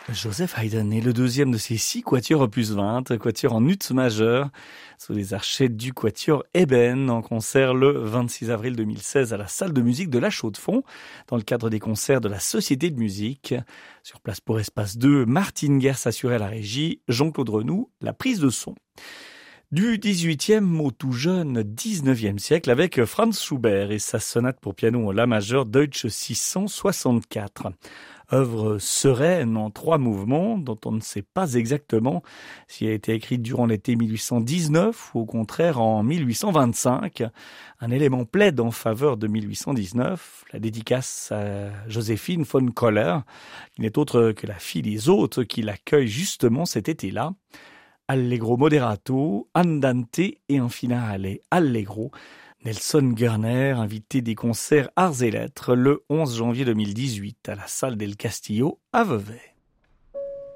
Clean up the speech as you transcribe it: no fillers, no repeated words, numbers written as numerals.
Joseph Haydn est le deuxième de ces 6 quatuors opus 20, quatuors en ut majeur, sous les archets du quatuor Eben, en concert le 26 avril 2016 à la salle de musique de La Chaux-de-Fonds, dans le cadre des concerts de la Société de musique. Sur place pour Espace 2, Martine Gers assurait la régie, Jean-Claude Renoux la prise de son. Du 18e au tout jeune 19e siècle avec Franz Schubert et sa sonate pour piano en la majeur Deutsche 664. Œuvre sereine en 3 mouvements dont on ne sait pas exactement si elle a été écrite durant l'été 1819 ou au contraire en 1825. Un élément plaide en faveur de 1819, la dédicace à Joséphine von Koller, qui n'est autre que la fille des hôtes qui l'accueille justement cet été-là. Allegro moderato, andante et un finale allegro. Nelson Gurner, invité des concerts Arts et Lettres le 11 janvier 2018 à la salle del Castillo à Vevey.